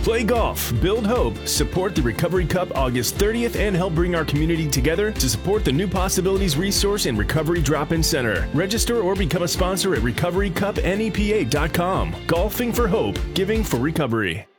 Play golf, build hope, support the Recovery Cup August 30th, and help bring our community together to support the New Possibilities Resource and Recovery Drop-In Center. Register or become a sponsor at recoverycupnepa.com. Golfing for hope, giving for recovery.